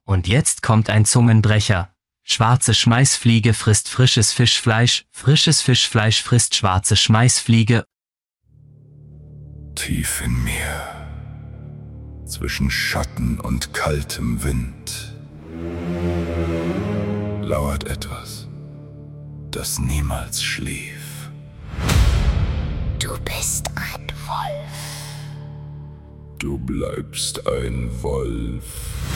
Und jetzt kommt ein Zungenbrecher. Schwarze Schmeißfliege frisst frisches Fischfleisch frisst schwarze Schmeißfliege. Tief in mir, zwischen Schatten und kaltem Wind, lauert etwas, das niemals schlief. Du bist ein Wolf. Du bleibst ein Wolf.